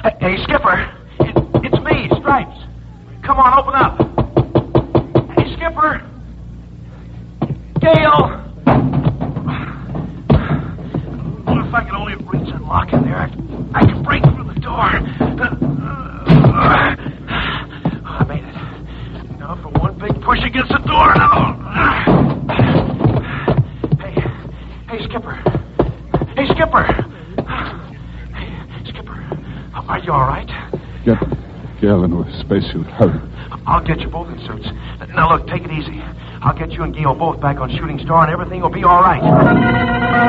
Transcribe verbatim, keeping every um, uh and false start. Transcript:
Hey, hey, Skipper. It, it's me, Stripes. Come on, open up. Hey, Skipper. Gale. Well, if I could only reach that lock in there, I, I could break through the door. I made it. Now for one big push against the door. Now. Hey, hey, Skipper. Hey, Skipper. Hey, Skipper. Are you all right? Get Gale into a spacesuit. Hurry. I'll get you both in suits. Now, look, take it easy. I'll get you and Gale both back on Shooting Star, and everything will be all right.